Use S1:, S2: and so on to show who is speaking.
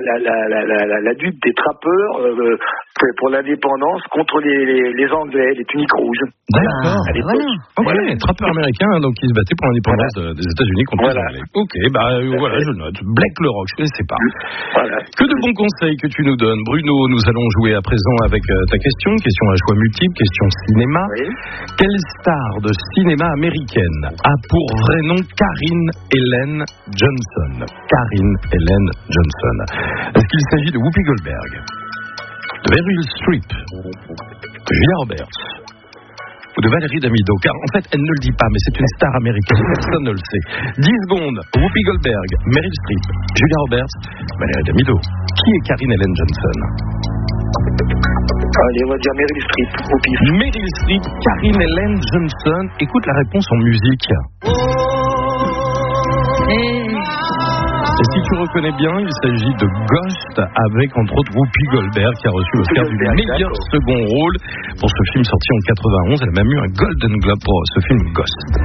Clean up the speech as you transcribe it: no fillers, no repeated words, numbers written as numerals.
S1: la lutte des trappeurs pour l'indépendance contre les Anglais, les tuniques rouges.
S2: D'accord.
S3: Voilà, les trappeurs américains donc qui se battaient pour l'indépendance des États-Unis contre les Anglais. Ok, voilà, je note. Black le Rock, je ne sais pas.
S1: Voilà.
S3: Que de bons conseils que tu nous donnes, Bruno. Nous allons jouer à présent avec ta question à choix multiples, question cinéma.
S1: Oui.
S3: Quelle star de cinéma américaine a pour vrai nom Karyn Ellen Johnson? Karyn Ellen Johnson. Est-ce qu'il s'agit de Whoopi Goldberg, de Meryl Streep, de Julia Roberts ou de Valérie Damido? Car en fait, elle ne le dit pas, mais c'est une star américaine, personne ne le sait. 10 secondes, Whoopi Goldberg, Meryl Streep, Julia Roberts, Valérie Damido. Qui est Karyn Ellen Johnson?
S1: Allez, on va dire Meryl Streep, au pif.
S3: Meryl Streep, Karyn Ellen Johnson. Écoute la réponse en musique. Et si tu reconnais bien, il s'agit de Ghost avec entre autres Whoopi Goldberg qui a reçu l'Oscar du meilleur second rôle pour ce film sorti en 91. Elle a même eu un Golden Globe pour ce film Ghost.